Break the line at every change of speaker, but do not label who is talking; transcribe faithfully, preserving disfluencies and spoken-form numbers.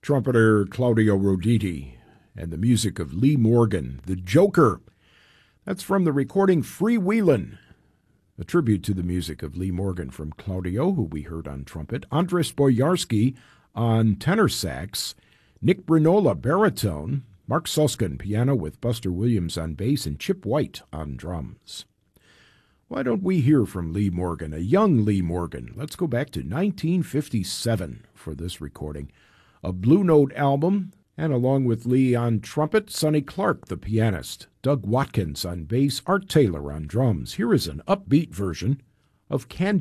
trumpeter Claudio Roditi, and the music of Lee Morgan, The Joker. That's from the recording Freewheelin', a tribute to the music of Lee Morgan from Claudio, who we heard on trumpet, Andres Boyarsky on tenor sax, Nick Brinola baritone, Mark Suskin piano with Buster Williams on bass, and Chip White on drums. Why don't we hear from Lee Morgan, a young Lee Morgan? Let's go back to nineteen fifty-seven for this recording. A Blue Note album, and along with Lee on trumpet, Sonny Clark, the pianist, Doug Watkins on bass, Art Taylor on drums. Here is an upbeat version of Candy.